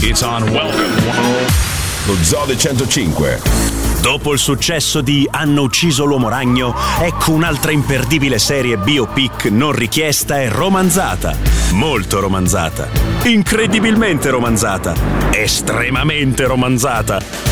It's on Welcome. Lo Zode 105. Dopo il successo di Hanno ucciso l'uomo ragno, ecco un'altra imperdibile serie biopic non richiesta e romanzata. Molto romanzata. Incredibilmente romanzata. Estremamente romanzata.